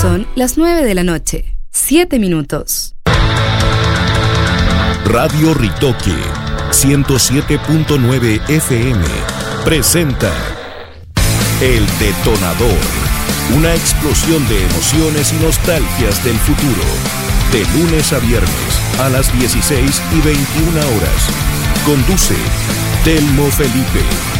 Son las 9 de la noche, 7 minutos. Radio Ritoque 107.9 FM presenta El Detonador, una explosión de emociones y nostalgias del futuro. De lunes a viernes a las 16:21 horas. Conduce Telmo Felipe.